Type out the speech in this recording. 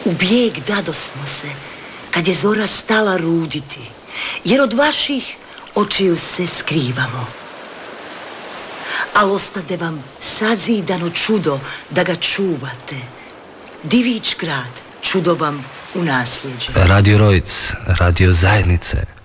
U bijeg dadosmo se, kad je zora stala ruditi, jer od vaših očiju se skrivamo. Al ostade vam sazidano čudo da ga čuvate. Divić grad, čudo vam u nasljeđe. Radio Rojc, radio zajednice.